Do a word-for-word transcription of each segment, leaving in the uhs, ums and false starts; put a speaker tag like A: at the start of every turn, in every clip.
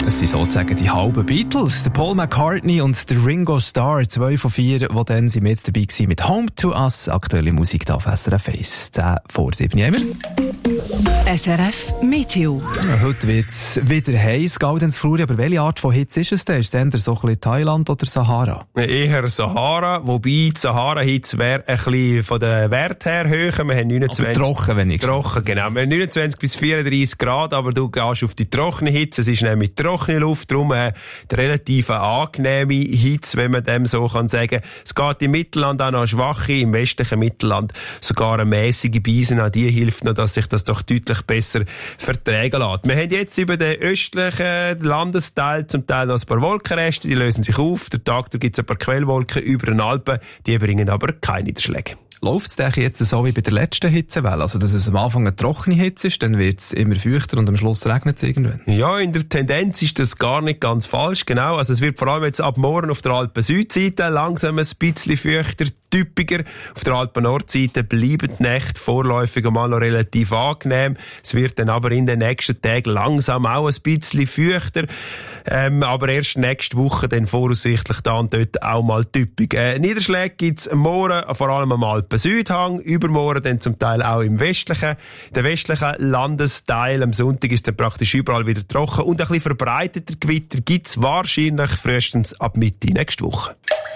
A: Es sind sozusagen die halben Beatles, der Paul McCartney und der Ringo Starr, zwei von vier, die dann sind mit dabei waren mit «Home to Us», aktuelle Musik da auf S R F eins. zehn vor sieben haben wir.
B: S R F Meteo.
A: Ja, heute wird es wieder heiß, Gaudenz Fluri, aber welche Art von Hitze ist es denn? Ist es eher so ein bisschen Thailand oder Sahara?
C: Eher Sahara, wobei die Sahara-Hitze wäre ein bisschen von den Wert her höher. Wir haben neunundzwanzig...
A: Aber trocken wenigstens.
C: Trocken, genau. Wir haben neunundzwanzig bis vierunddreissig Grad, aber du gehst auf die trockene Hitze. Es ist nämlich trockene Luft, darum eine relativ angenehme Hitze, wenn man dem so kann sagen. Es geht im Mittelland auch noch eine schwache, im westlichen Mittelland sogar eine mäßige Beise. Auch die hilft noch, dass sich das doch deutlich besser vertragen lässt. Wir haben jetzt über den östlichen Landesteil zum Teil noch ein paar Wolkenreste, die lösen sich auf. Der Tag, da gibt es ein paar Quellwolken über den Alpen, die bringen aber keine Niederschläge.
A: Läuft es jetzt so wie bei der letzten Hitzewelle? Also, dass es am Anfang eine trockene Hitze ist, dann wird es immer feuchter und am Schluss regnet es irgendwann?
C: Ja, in der Tendenz ist das gar nicht ganz falsch, genau. Also, es wird vor allem jetzt ab morgen auf der Alpen-Südseite langsam ein bisschen feuchter, typischer. Auf der Alpen-Nordseite bleiben die Nächte vorläufig einmal noch relativ angenehm. Es wird dann aber in den nächsten Tagen langsam auch ein bisschen feuchter. Ähm, aber erst nächste Woche dann voraussichtlich da und dort auch mal typisch. Äh, Niederschläge gibt's morgen vor allem am Alpen-Südhang, übermorgen dann zum Teil auch im westlichen, der westlichen Landesteil. Am Sonntag ist dann praktisch überall wieder trocken und ein bisschen verbreiteter Gewitter gibt's wahrscheinlich frühestens ab Mitte nächste Woche.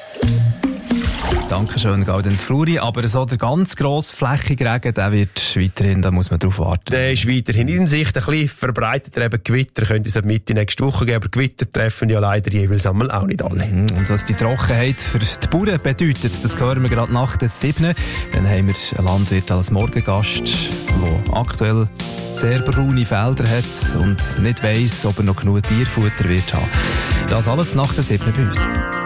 A: Dankeschön, Gaudenz Fluri. Aber so der ganz grossflächige Regen, der wird weiterhin, da muss man drauf warten.
C: Der ist weiterhin in Sicht. Ein bisschen verbreiteter eben Gewitter könnte es ab Mitte nächste Woche geben, aber Gewitter treffen ja leider jeweils einmal auch nicht alle.
A: Mhm. Und was die Trockenheit für die Bauern bedeutet, das hören wir gerade nach der siebten. Dann haben wir einen Landwirt als Morgengast, der aktuell sehr braune Felder hat und nicht weiss, ob er noch genug Tierfutter wird haben. Das alles nach der siebten bei uns.